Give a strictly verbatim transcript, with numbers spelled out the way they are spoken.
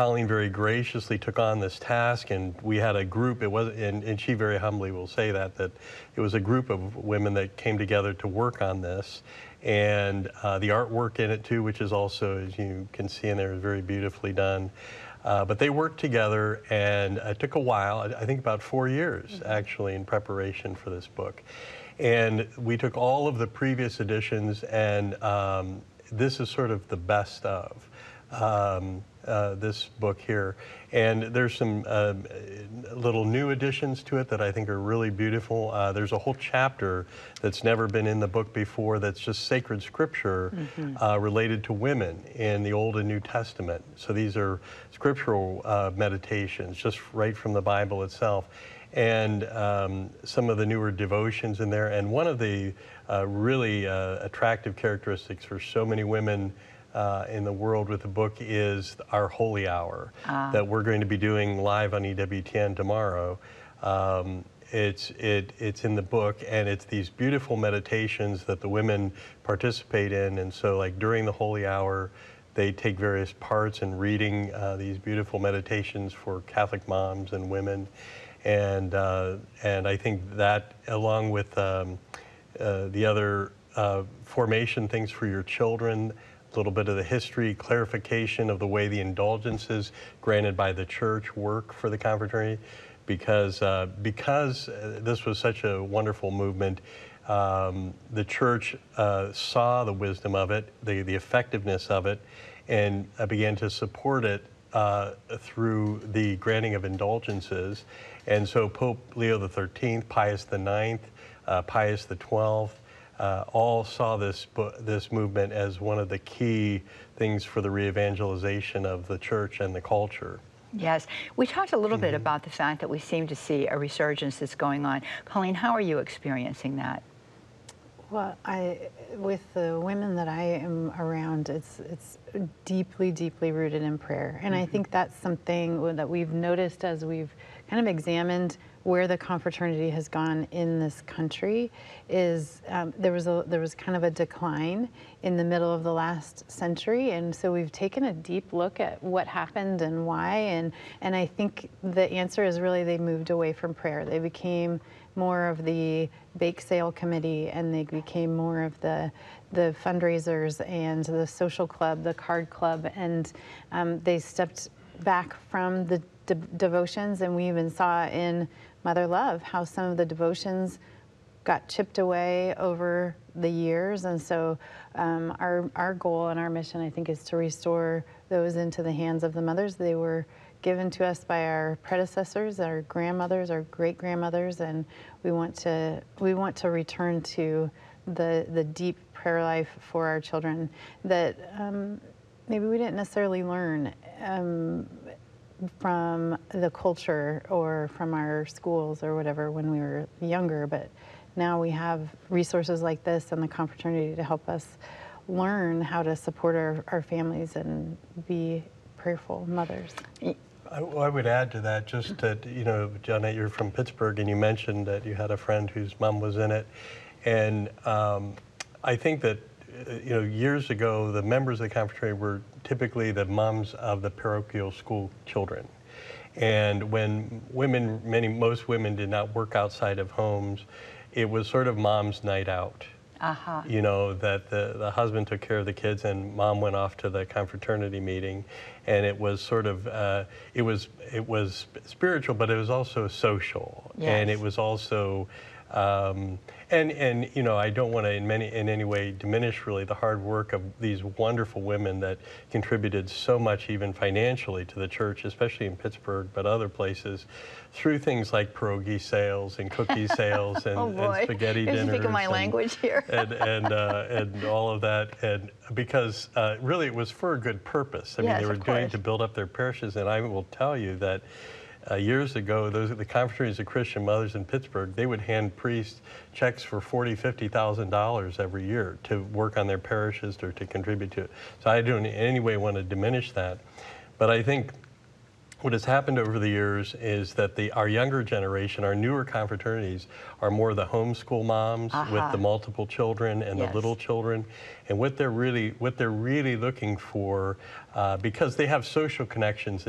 Colleen very graciously took on this task, and we had a group. It was, and, and she very humbly will say that that it was a group of women that came together to work on this, and uh, the artwork in it too, which is also, as you can see in there, is very beautifully done. Uh, but they worked together, and it took a while. I think about four years mm-hmm. actually in preparation for this book, and we took all of the previous editions, and um, this is sort of the best of. Um, uh, this book here, and there's some uh, little new additions to it that I think are really beautiful. Uh, there's a whole chapter that's never been in the book before that's just sacred scripture mm-hmm. uh, related to women in the Old and New Testament. So these are scriptural uh, meditations just right from the Bible itself, and um, some of the newer devotions in there. And one of the uh, really uh, attractive characteristics for so many women Uh, in the world with the book is our Holy Hour ah. that we're going to be doing live on E W T N tomorrow. Um, it's, it, it's in the book, and it's these beautiful meditations that the women participate in. And so like during the Holy Hour, they take various parts in reading uh, these beautiful meditations for Catholic moms and women. And, uh, and I think that, along with um, uh, the other uh, formation things for your children, a little bit of the history, clarification of the way the indulgences granted by the church work for the confraternity, because uh, because this was such a wonderful movement. Um, the church uh, saw the wisdom of it, the the effectiveness of it, and uh, began to support it uh, through the granting of indulgences. And so Pope Leo the thirteenth, Pius the ninth, uh, Pius the twelfth. Uh, all saw this this movement as one of the key things for the re-evangelization of the church and the culture. Yes. We talked a little mm-hmm. bit about the fact that we seem to see a resurgence that's going on. Colleen, how are you experiencing that? Well, I, with the women that I am around, it's it's deeply, deeply rooted in prayer. And mm-hmm. I think that's something that we've noticed as we've kind of examined where the confraternity has gone in this country. Is um, there was a there was kind of a decline in the middle of the last century, and so we've taken a deep look at what happened and why, and and I think the answer is really they moved away from prayer. They became more of the bake sale committee, and they became more of the the fundraisers and the social club, the card club, and um, they stepped back from the de devotions. And we even saw in Mother Love how some of the devotions got chipped away over the years. And so um, our, our goal and our mission, I think, is to restore those into the hands of the mothers. They were given to us by our predecessors, our grandmothers, our great-grandmothers, and we want to we want to return to the the deep prayer life for our children that um, maybe we didn't necessarily learn um, from the culture or from our schools or whatever when we were younger, but now we have resources like this and the confraternity to help us learn how to support our, our families and be prayerful mothers. I, I would add to that just that, you know, Janet, you're from Pittsburgh, and you mentioned that you had a friend whose mom was in it. And um, I think that, uh, you know, years ago, the members of the confraternity were typically the moms of the parochial school children. And when women, many, most women did not work outside of homes, it was sort of mom's night out. Uh-huh. You know, that the, the husband took care of the kids and mom went off to the confraternity meeting, and it was sort of, uh, it was it was spiritual, but it was also social. Yes. And it was also, um, and, and, you know, I don't want to in, many, in any way diminish really the hard work of these wonderful women that contributed so much even financially to the church, especially in Pittsburgh, but other places, through things like pierogi sales and cookie sales and, oh and spaghetti You're dinners. You're speaking my and, language here. and, and, uh, and all of that, and because uh, really it was for a good purpose. I yes, mean, they were of doing course. to build up their parishes, and I will tell you that Uh, years ago, those the confraternities of Christian Mothers in Pittsburgh, they would hand priests checks for forty, fifty thousand dollars every year to work on their parishes or to contribute to it. So I don't in any way want to diminish that, but I think what has happened over the years is that the our younger generation, our newer confraternities, are more the homeschool moms uh-huh. with the multiple children and yes. the little children, and what they're really what they're really looking for, uh, because they have social connections